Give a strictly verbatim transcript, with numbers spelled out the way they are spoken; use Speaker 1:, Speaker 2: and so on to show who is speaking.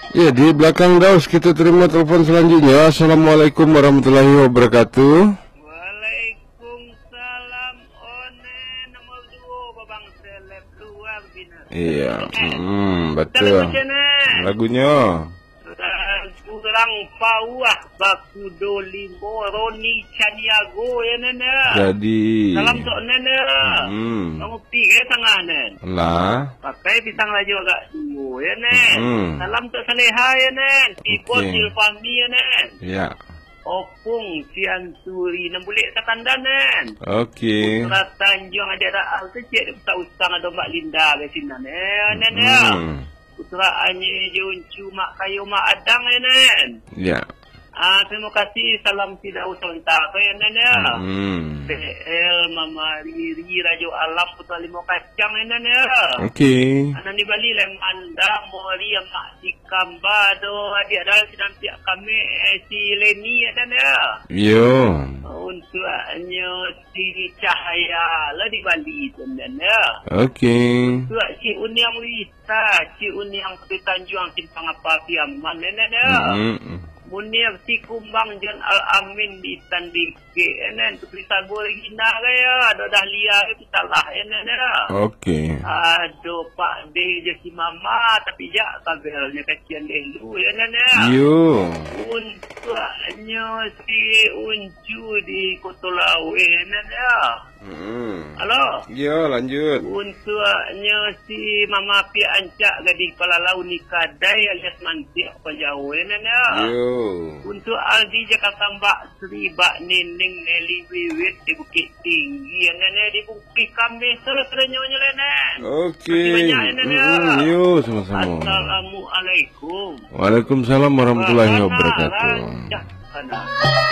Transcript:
Speaker 1: Ya, di belakang Daus kita terima telepon selanjutnya. Assalamualaikum warahmatullahi wabarakatuh.
Speaker 2: Waalaikumsalam. One nomor dua babang seleb luar bina.
Speaker 1: Iya, hmm, betul.
Speaker 2: Kalau macam mana?
Speaker 1: Lagunya.
Speaker 2: Kurang pawah baku do limbo Roni Chaniago ya nene.
Speaker 1: Jadi.
Speaker 2: Salam sok nene.
Speaker 1: Hmm.
Speaker 2: Kamu pikir tengah nen.
Speaker 1: Lah.
Speaker 2: Pakai pisang laju agak dulu ya nen.
Speaker 1: Hmm.
Speaker 2: Salam sok Saleha ya nen. People
Speaker 1: Okey.
Speaker 2: Silfami ya nen.
Speaker 1: Ya.
Speaker 2: Opung Sianturi enam bulik katanda nen.
Speaker 1: Okey.
Speaker 2: Putra Tanjung ada ada al kecil kita usang ada Mbak Linda ke sini nen. Nen ya.
Speaker 1: Hmm.
Speaker 2: Putra Anye Juncu Mak Kayu Mak Adang ya nen.
Speaker 1: Ya.
Speaker 2: Ah, terima kasih. Salam tidak usah entah ya nen ya.
Speaker 1: Hmm.
Speaker 2: P L Mama Riri Rajo Alam Putra Limo Kacang ya nen ya.
Speaker 1: Okey.
Speaker 2: Anak di Bali Lemanda Mori Mak Sikamba do adik ada sedang pihak kami eh, si Leni ya nen ya.
Speaker 1: Yo.
Speaker 2: Untuk hanya si Cahaya lah di Bali tu nen ya.
Speaker 1: Okey.
Speaker 2: Untuk si Uniang Rita, si Uniang Peti Tanjung Simpang apa Piaman nen ya.
Speaker 1: Hmm.
Speaker 2: Munir si Kumbang Jan Al-Amin di tanding ke enen tu tulisan boleh hina ya ada dah liar itu salah enen ya.
Speaker 1: Okey.
Speaker 2: Aduh Pak D je si mama tapi jak kabarnya kasihan dulu enen ya.
Speaker 1: Yo.
Speaker 2: Untuknya si Uncu di Kota Lawe enen ya.
Speaker 1: Hmm.
Speaker 2: Halo.
Speaker 1: Yo, lanjut.
Speaker 2: Untuknya si Mama Pi Ancak gading kepala lau ni kadai alias mantik apa jauh enen ya.
Speaker 1: Yo.
Speaker 2: Untuk Aldi Jakarta Mbak Sri Bak Nining Nelly Wiwit di Bukit Tinggi yang nenek di Bukit Kambing selesainya nenek.
Speaker 1: Okey. Hmm, yo, sama-sama.
Speaker 2: Assalamualaikum.
Speaker 1: Waalaikumsalam warahmatullahi wabarakatuh.
Speaker 2: Waalaikumsalam.